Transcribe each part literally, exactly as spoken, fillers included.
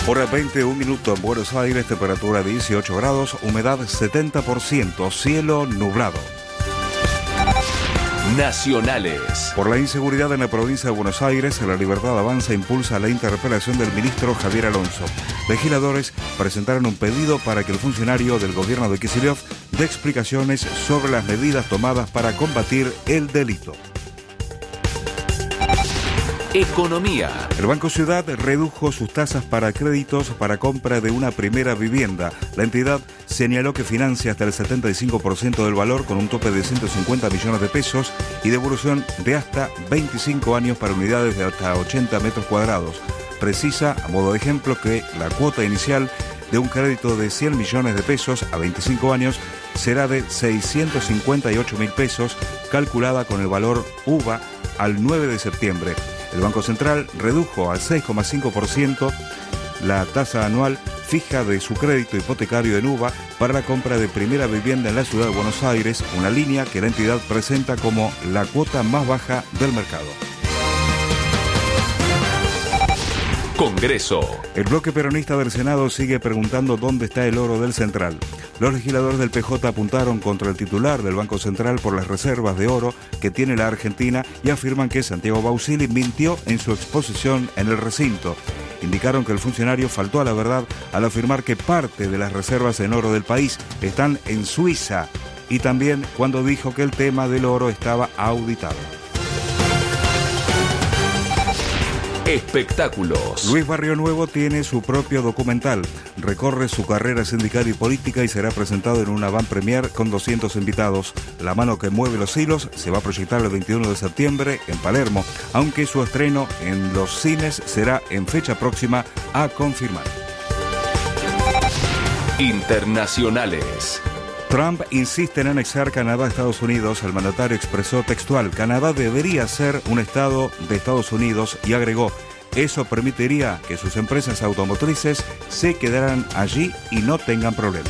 Hora veintiún minutos en Buenos Aires, temperatura dieciocho grados, humedad setenta por ciento, cielo nublado. Nacionales. Por la inseguridad en la provincia de Buenos Aires, La Libertad Avanza impulsa la interpelación del ministro Javier Alonso. Legisladores presentaron un pedido para que el funcionario del gobierno de Kicillof dé explicaciones sobre las medidas tomadas para combatir el delito. Economía. El Banco Ciudad redujo sus tasas para créditos para compra de una primera vivienda. La entidad señaló que financia hasta el setenta y cinco por ciento del valor con un tope de ciento cincuenta millones de pesos y devolución de hasta veinticinco años para unidades de hasta ochenta metros cuadrados. Precisa, a modo de ejemplo, que la cuota inicial de un crédito de cien millones de pesos a veinticinco años será de seiscientos cincuenta y ocho mil pesos, calculada con el valor U V A al nueve de septiembre. El Banco Central redujo al seis coma cinco por ciento la tasa anual fija de su crédito hipotecario en U V A para la compra de primera vivienda en la ciudad de Buenos Aires, una línea que la entidad presenta como la cuota más baja del mercado. Congreso. El bloque peronista del Senado sigue preguntando dónde está el oro del Central. Los legisladores del P J apuntaron contra el titular del Banco Central por las reservas de oro que tiene la Argentina y afirman que Santiago Bausili mintió en su exposición en el recinto. Indicaron que el funcionario faltó a la verdad al afirmar que parte de las reservas en oro del país están en Suiza y también cuando dijo que el tema del oro estaba auditado. Espectáculos. Luis Barrio Nuevo tiene su propio documental. Recorre su carrera sindical y política y será presentado en una van premier con doscientos invitados. La mano que mueve los hilos se va a proyectar el veintiuno de septiembre en Palermo, aunque su estreno en los cines será en fecha próxima a confirmar. Internacionales. Trump insiste en anexar Canadá a Estados Unidos. El mandatario expresó textual: Canadá debería ser un estado de Estados Unidos y agregó: eso permitiría que sus empresas automotrices se quedaran allí y no tengan problemas.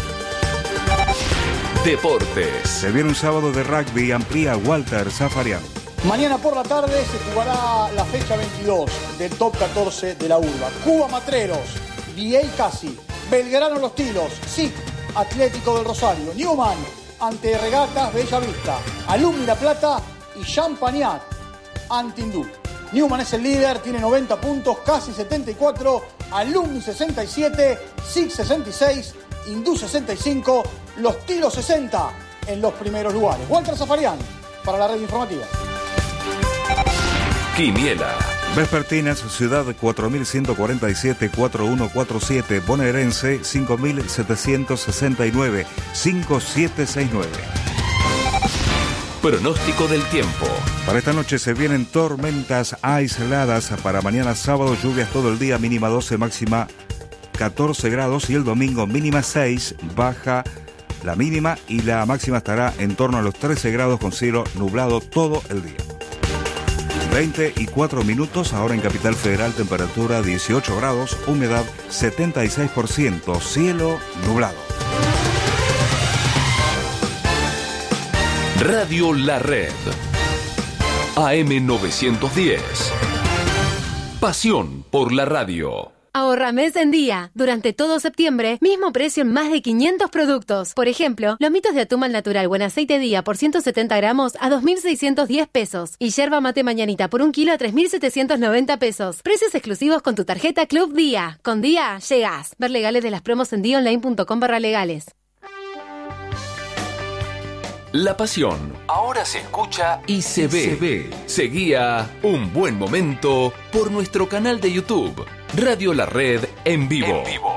Deportes. Se viene un sábado de rugby, amplía Walter Zafarian. Mañana por la tarde se jugará la fecha veintidós del top catorce de la urba. Cuba Matreros, V A Casi, Belgrano Los Tilos, S I C, Atlético del Rosario, Newman ante Regatas Bella Vista, Alumni La Plata y Champagnat ante Hindú. Newman es el líder, tiene noventa puntos, Casi setenta y cuatro, Alumni sesenta y siete, S I C sesenta y seis, Hindú sesenta y cinco, Los Tilos sesenta en los primeros lugares. Walter Zafarian para la red informativa. Quiniela. Vespertinas, Ciudad cuatro mil ciento cuarenta y siete, cuatro mil ciento cuarenta y siete, Bonaerense cinco mil setecientos sesenta y nueve, cinco mil setecientos sesenta y nueve. Pronóstico del tiempo. Para esta noche se vienen tormentas aisladas. Para mañana sábado, lluvias todo el día, mínima doce, máxima catorce grados. Y el domingo mínima seis, baja la mínima y la máxima estará en torno a los trece grados con cielo nublado todo el día. veinte y cuatro minutos, ahora en Capital Federal, temperatura dieciocho grados, humedad setenta y seis por ciento, cielo nublado. Radio La Red. A M novecientos diez. Pasión por la radio. Ahorra mes en día. Durante todo septiembre, mismo precio en más de quinientos productos. Por ejemplo, lomitos de atún al natural o en aceite día por ciento setenta gramos a dos mil seiscientos diez pesos. Y yerba mate mañanita por un kilo a tres mil setecientos noventa pesos. Precios exclusivos con tu tarjeta Club Día. Con Día, llegás. Ver legales de las promos en día online punto com barra legales. La pasión ahora se escucha y se ve. Se ve. Seguía Un Buen Momento por nuestro canal de YouTube. Radio La Red en vivo. En vivo.